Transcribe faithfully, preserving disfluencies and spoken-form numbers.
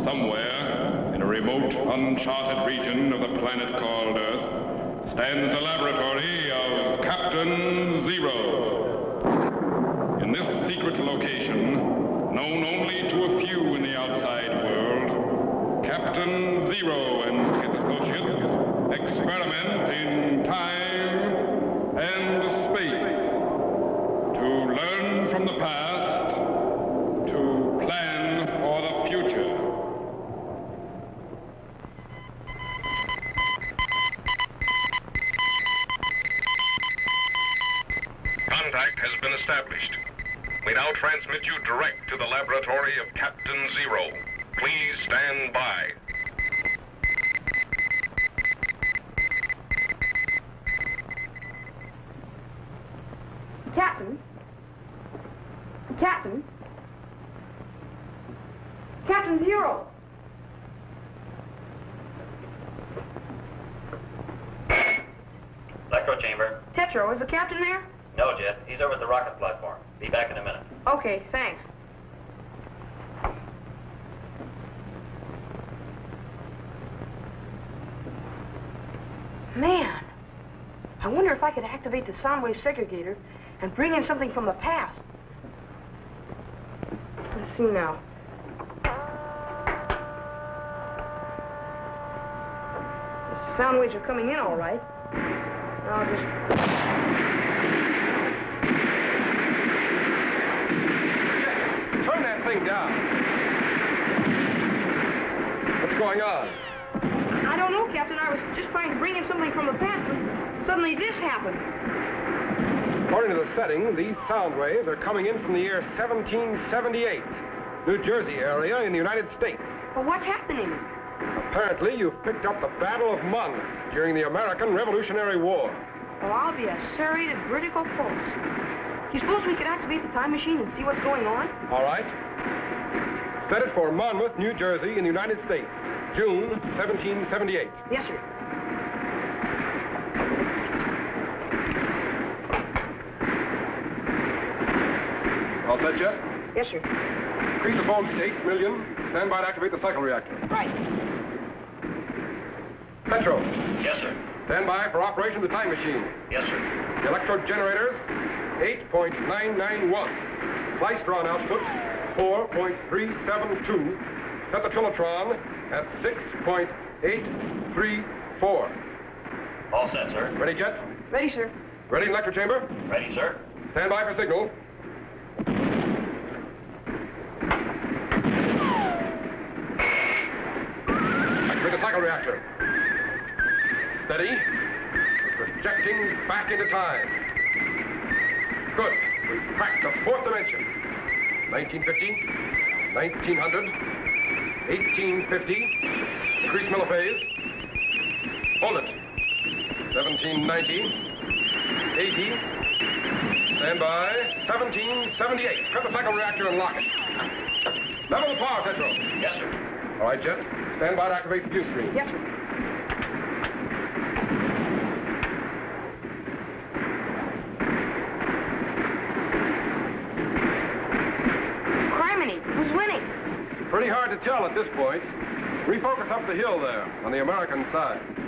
Somewhere, in a remote, uncharted region of the planet called Earth, stands the laboratory of Captain Zero. In this secret location, known only to a few in the outside world, Captain Zero and his associates experiment in time and space to learn from the past, to plan for the future. Contact has been established. We now transmit you direct to the laboratory of Captain Zero. Please stand by. Captain? Captain? Captain Zero! Electro chamber. Tetro, is the captain there? No, Jet. He's over at the rocket platform. Be back in a minute. Okay, thanks. Man, I wonder if I could activate the sound wave segregator and bring in something from the past. Let's see now. The sound waves are coming in all right. Now I'll just... Turn that thing down. What's going on? I don't know, Captain. I was just trying to bring in something from the past, but suddenly this happened. According to the setting, these sound waves are coming in from the year seventeen seventy-eight, New Jersey area in the United States. But what's happening? Apparently, you've picked up the Battle of Monmouth during the American Revolutionary War. Well, I'll be a serrated vertical pulse. Do you suppose we could activate the time machine and see what's going on? All right. Set it for Monmouth, New Jersey in the United States, June seventeen seventy-eight. Yes, sir. All set, Jet? Yes, sir. Increase the voltage to eight million. Stand by to activate the cycle reactor. Right. Petro. Yes, sir. Stand by for operation of the time machine. Yes, sir. The electrode generators, eight point nine nine one. Klystron output, four point three seven two. Set the Trilotron at six point eight three four. All set, sir. Ready, Jet? Ready, sir. Ready in electro chamber? Ready, sir. Stand by for signal. Activate the cycle reactor. Steady. Projecting back into time. Good. We've cracked the fourth dimension. nineteen fifty, nineteen hundred, eighteen fifty. Increase milliphase. Hold it. seventeen ninety, eighty. Stand by. seventeen seventy-eight. Cut the cycle reactor and lock it. Level the power, Petro. Yes, sir. All right, Jet. Stand by to activate the view screen. Yes, sir. Criminy, who's winning? Pretty hard to tell at this point. Refocus up the hill there on the American side.